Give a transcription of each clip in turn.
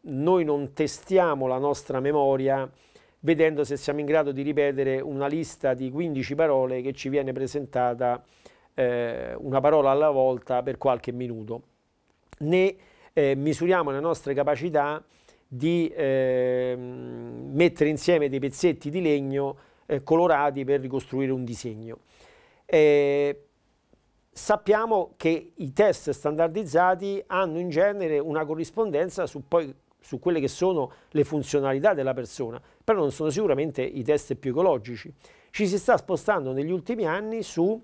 noi non testiamo la nostra memoria vedendo se siamo in grado di ripetere una lista di 15 parole che ci viene presentata una parola alla volta per qualche minuto, né misuriamo le nostre capacità di mettere insieme dei pezzetti di legno colorati per ricostruire un disegno. Sappiamo che i test standardizzati hanno in genere una corrispondenza su quelle che sono le funzionalità della persona, però non sono sicuramente i test più ecologici. Ci si sta spostando negli ultimi anni su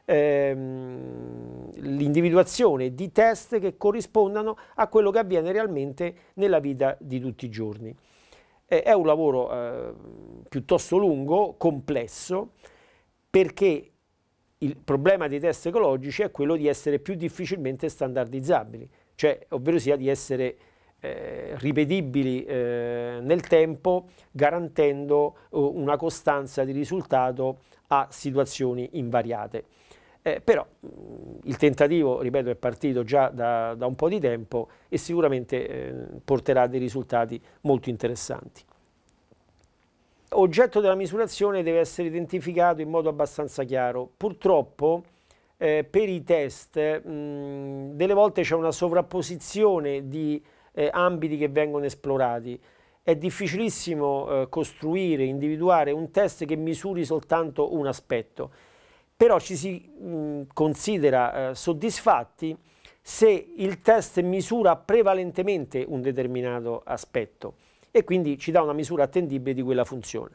l'individuazione di test che corrispondano a quello che avviene realmente nella vita di tutti i giorni. È un lavoro piuttosto lungo, complesso, perché il problema dei test ecologici è quello di essere più difficilmente standardizzabili, cioè ovvero sia di essere ripetibili nel tempo, garantendo una costanza di risultato a situazioni invariate. Però il tentativo, ripeto, è partito già da un po' di tempo e sicuramente porterà a dei risultati molto interessanti. Oggetto della misurazione deve essere identificato in modo abbastanza chiaro. Purtroppo per i test delle volte c'è una sovrapposizione di ambiti che vengono esplorati. È difficilissimo costruire, individuare un test che misuri soltanto un aspetto, però ci si considera soddisfatti se il test misura prevalentemente un determinato aspetto e quindi ci dà una misura attendibile di quella funzione.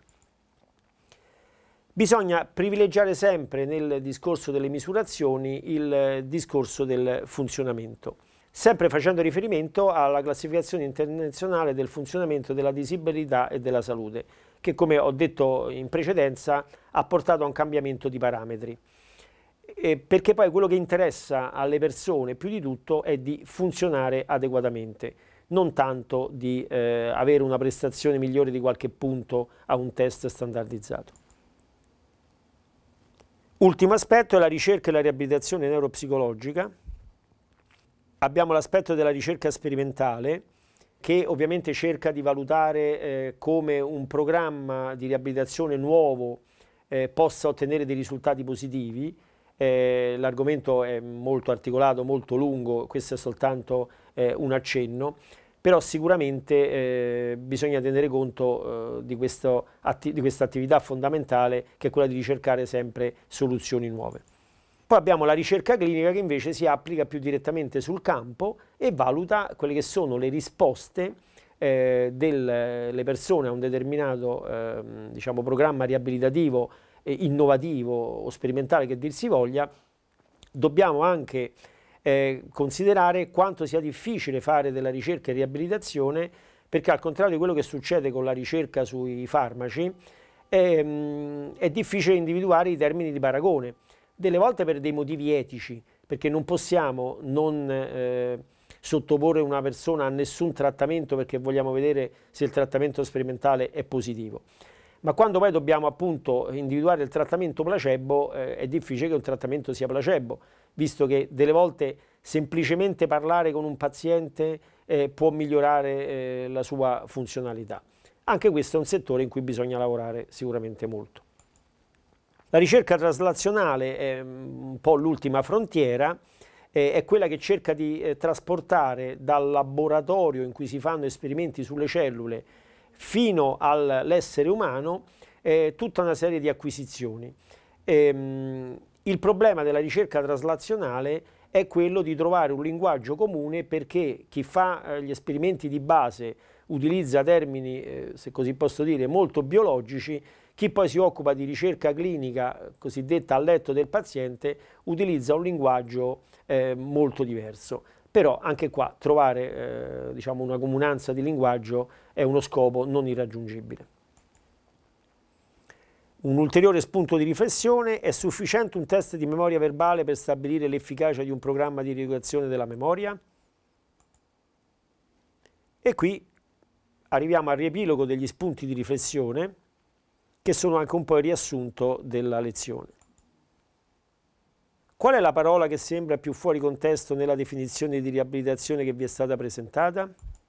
Bisogna privilegiare sempre nel discorso delle misurazioni il discorso del funzionamento, sempre facendo riferimento alla classificazione internazionale del funzionamento della disabilità e della salute, che come ho detto in precedenza ha portato a un cambiamento di parametri. Perché poi quello che interessa alle persone più di tutto è di funzionare adeguatamente, non tanto di avere una prestazione migliore di qualche punto a un test standardizzato. Ultimo aspetto è la ricerca e la riabilitazione neuropsicologica. Abbiamo l'aspetto della ricerca sperimentale, che ovviamente cerca di valutare come un programma di riabilitazione nuovo possa ottenere dei risultati positivi. L'argomento è molto articolato, molto lungo, questo è soltanto un accenno, però sicuramente bisogna tenere conto di questa attività fondamentale, che è quella di ricercare sempre soluzioni nuove. Poi abbiamo la ricerca clinica, che invece si applica più direttamente sul campo e valuta quelle che sono le risposte delle persone a un determinato diciamo, programma riabilitativo innovativo o sperimentale che dir si voglia. Dobbiamo anche considerare quanto sia difficile fare della ricerca e riabilitazione, perché al contrario di quello che succede con la ricerca sui farmaci, è difficile individuare i termini di paragone, delle volte per dei motivi etici, perché non possiamo non sottoporre una persona a nessun trattamento perché vogliamo vedere se il trattamento sperimentale è positivo. Ma quando poi dobbiamo appunto individuare il trattamento placebo, è difficile che un trattamento sia placebo, visto che delle volte semplicemente parlare con un paziente può migliorare la sua funzionalità. Anche questo è un settore in cui bisogna lavorare sicuramente molto. La ricerca traslazionale è un po' l'ultima frontiera, è quella che cerca di trasportare dal laboratorio in cui si fanno esperimenti sulle cellule fino all'essere umano tutta una serie di acquisizioni. Il problema della ricerca traslazionale è quello di trovare un linguaggio comune, perché chi fa gli esperimenti di base utilizza termini, se così posso dire, molto biologici. Chi poi si occupa di ricerca clinica cosiddetta a letto del paziente utilizza un linguaggio molto diverso. Però anche qua trovare diciamo una comunanza di linguaggio è uno scopo non irraggiungibile. Un ulteriore spunto di riflessione: è sufficiente un test di memoria verbale per stabilire l'efficacia di un programma di rieducazione della memoria? E qui arriviamo al riepilogo degli spunti di riflessione, che sono anche un po' il riassunto della lezione. Qual è la parola che sembra più fuori contesto nella definizione di riabilitazione che vi è stata presentata?